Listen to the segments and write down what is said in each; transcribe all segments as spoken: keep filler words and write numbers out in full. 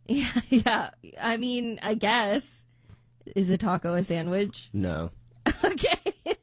Yeah, yeah. I mean, I guess. Is a taco a sandwich? No. Okay.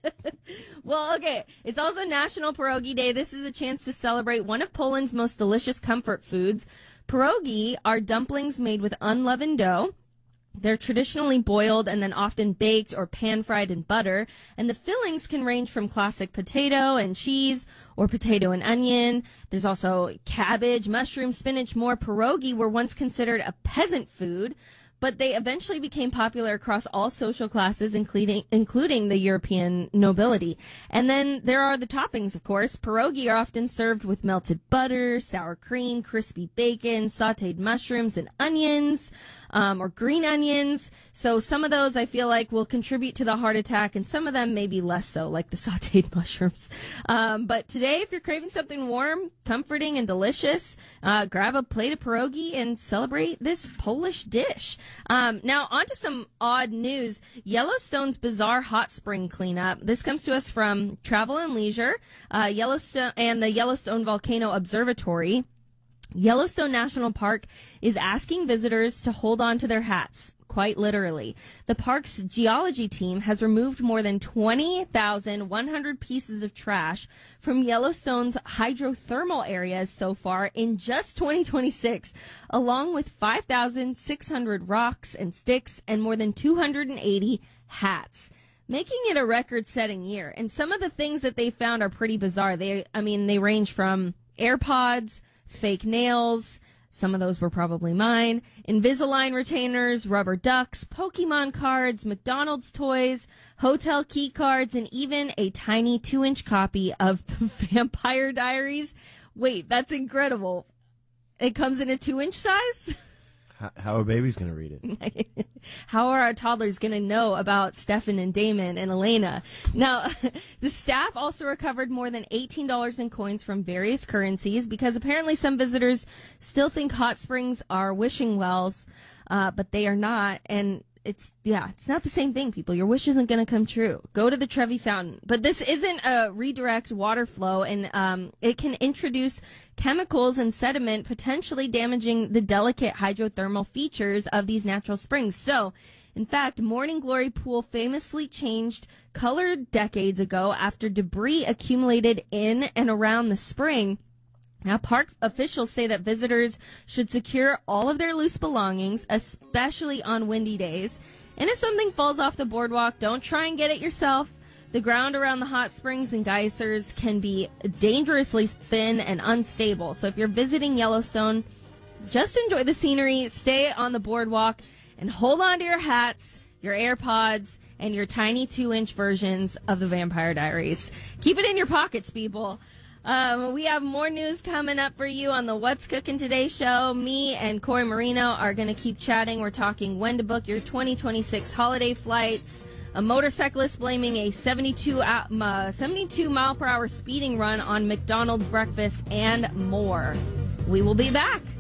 Well, okay. It's also National Pierogi Day. This is a chance to celebrate one of Poland's most delicious comfort foods. Pierogi are dumplings made with unleavened dough. They're traditionally boiled and then often baked or pan-fried in butter, and the fillings can range from classic potato and cheese or potato and onion. There's also cabbage, mushroom, spinach, more. Pierogi were once considered a peasant food, but they eventually became popular across all social classes, including including the European nobility. And then there are the toppings, of course. Pierogi are often served with melted butter, sour cream, crispy bacon, sautéed mushrooms, and onions, um, or green onions. So some of those I feel like will contribute to the heart attack, and some of them maybe less so, like the sautéed mushrooms. Um, but today, if you're craving something warm, comforting, and delicious, uh, grab a plate of pierogi and celebrate this Polish dish. Um, now, on to some odd news. Yellowstone's bizarre hot spring cleanup. This comes to us from Travel and Leisure, uh, Yellowstone and the Yellowstone Volcano Observatory. Yellowstone National Park is asking visitors to hold on to their hats, quite literally. The park's geology team has removed more than twenty thousand one hundred pieces of trash from Yellowstone's hydrothermal areas so far in just twenty twenty-six, along with five thousand six hundred rocks and sticks and more than two hundred eighty hats, making it a record-setting year. And some of the things that they found are pretty bizarre. They, I mean, they range from AirPods, fake nails, some of those were probably mine, Invisalign retainers, rubber ducks, Pokemon cards, McDonald's toys, hotel key cards, and even a tiny two-inch copy of the Vampire Diaries. Wait, that's incredible. It comes in a two-inch size? How are babies going to read it? How are our toddlers going to know about Stefan and Damon and Elena? Now, the staff also recovered more than eighteen dollars in coins from various currencies because apparently some visitors still think hot springs are wishing wells, uh, but they are not. And it's, yeah, it's not the same thing, people. Your wish isn't going to come true. Go to the Trevi Fountain. But this isn't a redirect water flow, and um, it can introduce chemicals and sediment, potentially damaging the delicate hydrothermal features of these natural springs. So, in fact, Morning Glory Pool famously changed color decades ago after debris accumulated in and around the spring. Now, park officials say that visitors should secure all of their loose belongings, especially on windy days. And if something falls off the boardwalk, don't try and get it yourself. The ground around the hot springs and geysers can be dangerously thin and unstable. So if you're visiting Yellowstone, just enjoy the scenery, stay on the boardwalk, and hold on to your hats, your AirPods, and your tiny two-inch versions of the Vampire Diaries. Keep it in your pockets, people. Um, we have more news coming up for you on the What's Cooking Today show. Me and Corey Marino are going to keep chatting. We're talking when to book your twenty twenty-six holiday flights, a motorcyclist blaming a seventy-two, uh, seventy-two mile per hour speeding run on McDonald's breakfast, and more. We will be back.